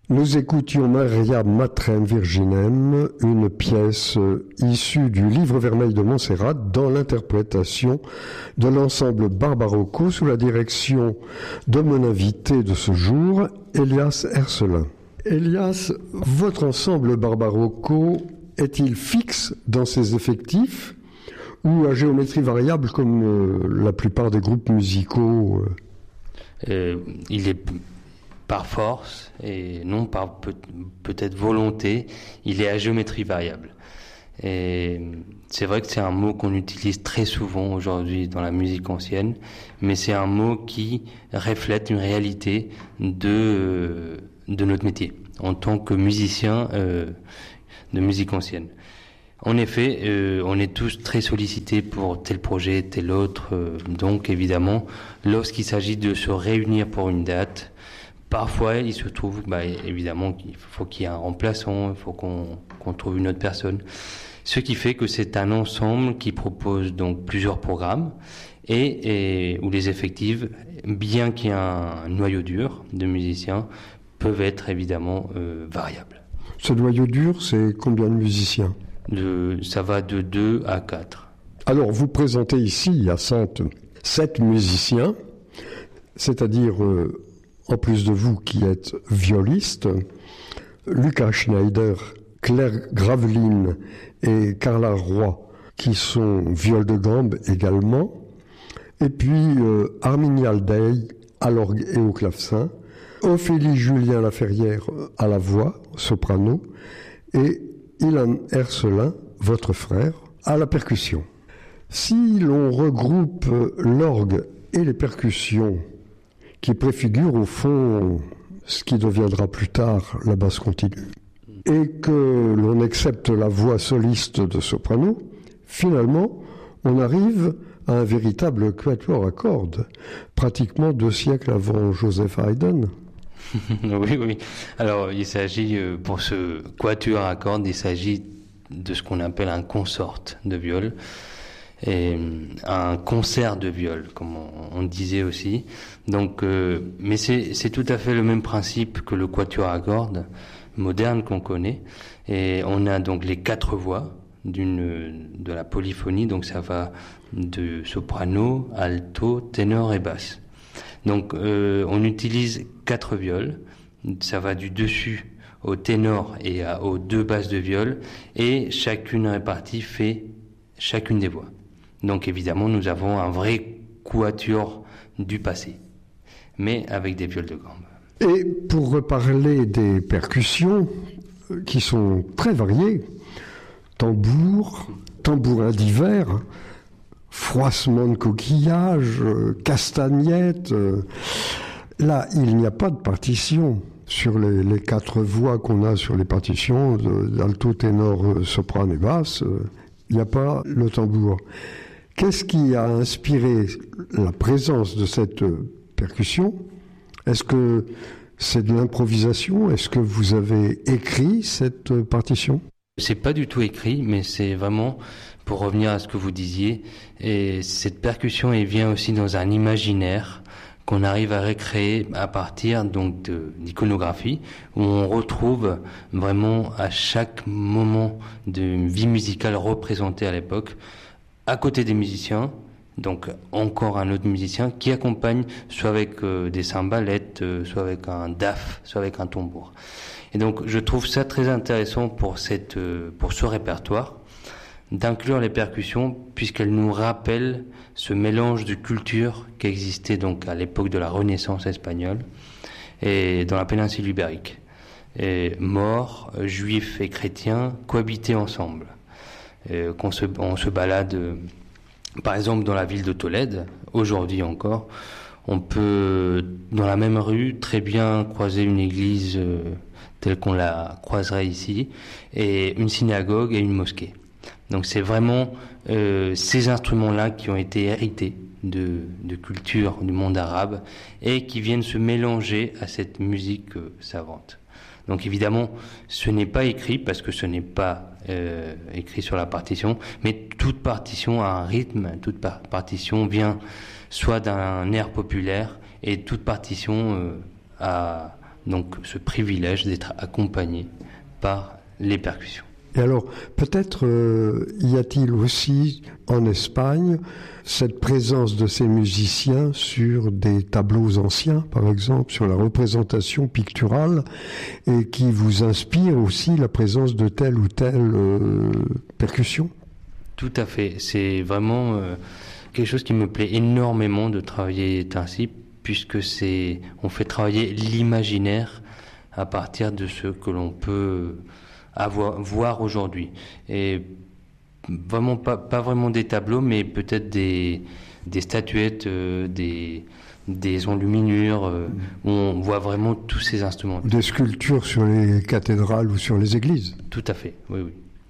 Nous écoutions Maria Matrem Virginem, une pièce issue du Livre vermeil de Montserrat dans l'interprétation de l'ensemble Barbarocco sous la direction de mon invité de ce jour, Elias Hercelin. Elias, votre ensemble Barbarocco est-il fixe dans ses effectifs ou à géométrie variable comme la plupart des groupes musicaux Il est par force et non par peut-être volonté, il est à géométrie variable. Et c'est vrai que c'est un mot qu'on utilise très souvent aujourd'hui dans la musique ancienne, mais c'est un mot qui reflète une réalité de notre métier en tant que musicien de musique ancienne. En effet, on est tous très sollicités pour tel projet, tel autre. Donc évidemment, lorsqu'il s'agit de se réunir pour une date, parfois il se trouve, évidemment, qu'il faut qu'il y ait un remplaçant, il faut qu'on trouve une autre personne. Ce qui fait que c'est un ensemble qui propose donc plusieurs programmes et où les effectifs, bien qu'il y ait un noyau dur de musiciens, peuvent être évidemment variables. Ce noyau dur, c'est combien de musiciens ? Ça va de 2 à 4. Alors, vous présentez ici à Saintes 7 musiciens, c'est-à-dire, en plus de vous qui êtes violiste, Lucas Schneider, Claire Graveline et Carla Roy, qui sont viol de gambe également, et puis Armin Yaldey à l'orgue et au clavecin, Ophélie Julien Laferrière à la voix, soprano, et Ilan Hercelin, votre frère, à la percussion. Si l'on regroupe l'orgue et les percussions, qui préfigurent au fond ce qui deviendra plus tard la basse continue, et que l'on accepte la voix soliste de soprano, finalement, on arrive à un véritable quatuor à cordes, pratiquement 2 siècles avant Joseph Haydn. Oui. Alors, il s'agit, pour ce quatuor à cordes, il s'agit de ce qu'on appelle un consort de viol et un concert de viol, comme on disait aussi. Donc, mais c'est tout à fait le même principe que le quatuor à cordes moderne qu'on connaît. Et on a donc les 4 voix de la polyphonie, donc ça va de soprano, alto, ténor et basse. Donc on utilise 4 viols, ça va du dessus au ténor et aux 2 basses de viol, et chacune répartie fait chacune des voix. Donc évidemment nous avons un vrai quatuor du passé, mais avec des viols de gambe. Et pour reparler des percussions, qui sont très variées, tambourin d'hiver, froissement de coquillages, castagnettes. Là, il n'y a pas de partition sur les 4 voix qu'on a sur les partitions, d'alto, ténor, soprano et basse. Il n'y a pas le tambour. Qu'est-ce qui a inspiré la présence de cette percussion ? Est-ce que c'est de l'improvisation ? Est-ce que vous avez écrit cette partition ? C'est pas du tout écrit, mais c'est vraiment, pour revenir à ce que vous disiez, et cette percussion, elle vient aussi dans un imaginaire qu'on arrive à recréer à partir donc d'iconographie, où on retrouve vraiment à chaque moment de vie musicale représentée à l'époque, à côté des musiciens, donc encore un autre musicien qui accompagne soit avec des cymbalettes, soit avec un daf, soit avec un tambour. Et donc je trouve ça très intéressant pour ce répertoire d'inclure les percussions, puisqu'elles nous rappellent ce mélange de cultures qui existait donc à l'époque de la Renaissance espagnole et dans la péninsule ibérique. Et morts, juifs et chrétiens cohabitaient ensemble. On se balade, par exemple dans la ville de Tolède, aujourd'hui encore, on peut dans la même rue très bien croiser une église telle qu'on la croiserait ici, et une synagogue et une mosquée. Donc c'est vraiment ces instruments-là qui ont été hérités de culture du monde arabe et qui viennent se mélanger à cette musique savante. Donc évidemment, ce n'est pas écrit parce que ce n'est pas écrit sur la partition, mais toute partition a un rythme, toute partition vient soit d'un air populaire et toute partition a donc ce privilège d'être accompagné par les percussions. Et alors, peut-être y a-t-il aussi en Espagne cette présence de ces musiciens sur des tableaux anciens, par exemple, sur la représentation picturale, et qui vous inspire aussi la présence de telle ou telle percussion? Tout à fait. C'est vraiment quelque chose qui me plaît énormément de travailler ainsi, puisque on fait travailler l'imaginaire à partir de ce que l'on peut voir aujourd'hui. Et vraiment pas vraiment des tableaux, mais peut-être des statuettes, des enluminures, où on voit vraiment tous ces instruments. Des sculptures sur les cathédrales ou sur les églises. Tout à fait, oui.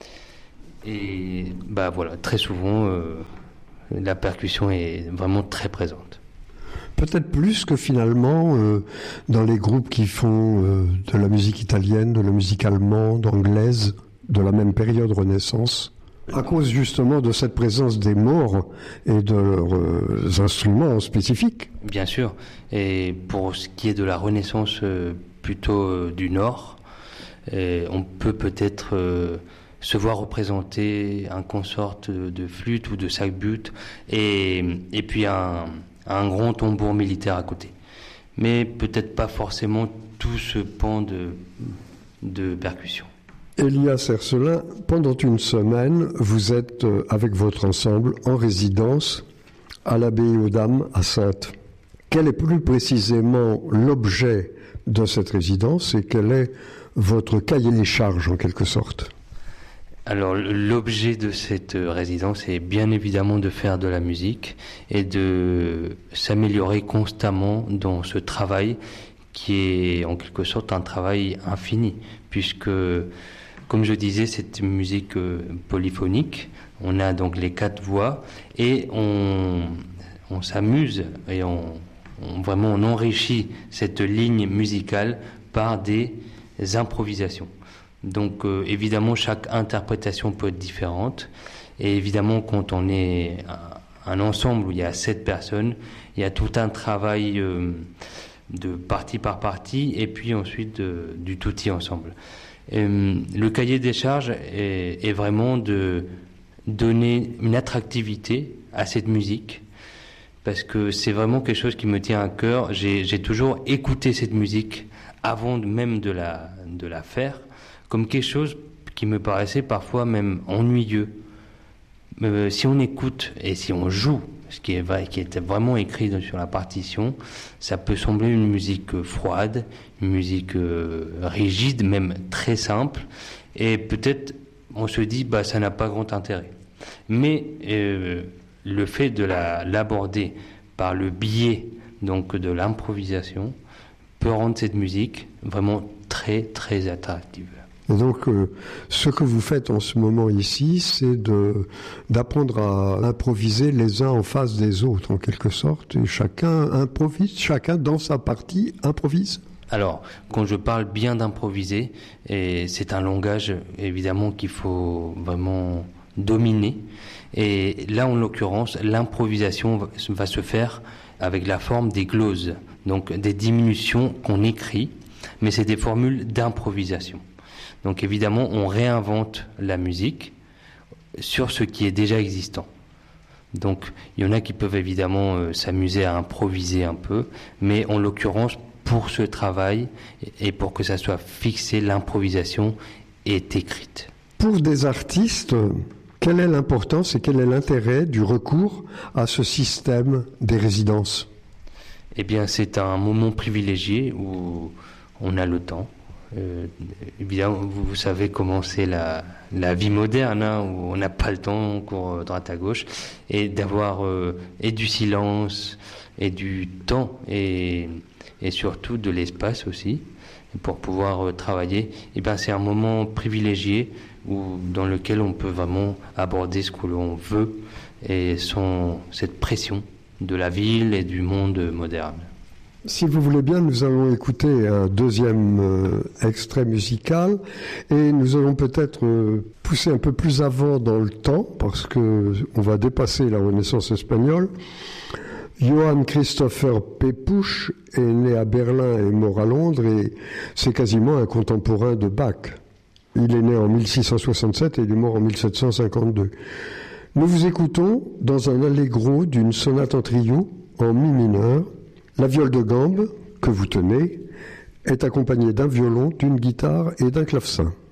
Et voilà, très souvent, la percussion est vraiment très présente. Peut-être plus que finalement dans les groupes qui font de la musique italienne, de la musique allemande, anglaise, de la même période Renaissance, à cause justement de cette présence des morts et de leurs instruments spécifiques. Bien sûr, et pour ce qui est de la Renaissance plutôt du Nord, on peut peut-être se voir représenter un consort de flûte ou de sac-butte et puis un grand tambour militaire à côté. Mais peut-être pas forcément tout ce pan de percussion. Elias Hercelin, pendant une semaine, vous êtes avec votre ensemble en résidence à l'abbaye aux Dames à Saintes. Quel est plus précisément l'objet de cette résidence et quel est votre cahier des charges en quelque sorte? Alors l'objet de cette résidence est bien évidemment de faire de la musique et de s'améliorer constamment dans ce travail qui est en quelque sorte un travail infini, puisque comme je disais, c'est une musique polyphonique, on a donc les 4 voix et on s'amuse et on enrichit cette ligne musicale par des improvisations. Donc évidemment chaque interprétation peut être différente et évidemment quand on est un ensemble où il y a 7 personnes, il y a tout un travail de partie par partie et puis ensuite du touti ensemble. Le cahier des charges est vraiment de donner une attractivité à cette musique parce que c'est vraiment quelque chose qui me tient à cœur. J'ai toujours écouté cette musique avant même de la faire comme quelque chose qui me paraissait parfois même ennuyeux. Si on écoute et si on joue, ce qui est vraiment écrit sur la partition, ça peut sembler une musique froide, une musique rigide, même très simple, et peut-être on se dit ça n'a pas grand intérêt. Mais le fait de l'aborder par le biais donc de l'improvisation peut rendre cette musique vraiment très très attractive. Et donc, ce que vous faites en ce moment ici, c'est d'apprendre à improviser les uns en face des autres, en quelque sorte. Et chacun improvise, chacun dans sa partie improvise. Alors, quand je parle bien d'improviser, c'est un langage évidemment qu'il faut vraiment dominer. Et là, en l'occurrence, l'improvisation va se faire avec la forme des gloses, donc des diminutions qu'on écrit, mais c'est des formules d'improvisation. Donc évidemment, on réinvente la musique sur ce qui est déjà existant. Donc il y en a qui peuvent évidemment s'amuser à improviser un peu, mais en l'occurrence, pour ce travail et pour que ça soit fixé, l'improvisation est écrite. Pour des artistes, quelle est l'importance et quel est l'intérêt du recours à ce système des résidences? Eh bien, c'est un moment privilégié où on a le temps. Évidemment, vous savez comment c'est la vie moderne, où on n'a pas le temps, on court droite à gauche, et d'avoir et du silence, et du temps, et surtout de l'espace aussi, pour pouvoir travailler. Et bien, c'est un moment privilégié dans lequel on peut vraiment aborder ce que l'on veut, et sans cette pression de la ville et du monde moderne. Si vous voulez bien, nous allons écouter un deuxième extrait musical et nous allons peut-être pousser un peu plus avant dans le temps parce que on va dépasser la Renaissance espagnole. Johann Christopher Pepusch est né à Berlin et mort à Londres, et c'est quasiment un contemporain de Bach. Il est né en 1667 et il est mort en 1752. Nous vous écoutons dans un allegro d'une sonate en trio en mi mineur. La viole de gambe que vous tenez est accompagnée d'un violon, d'une guitare et d'un clavecin.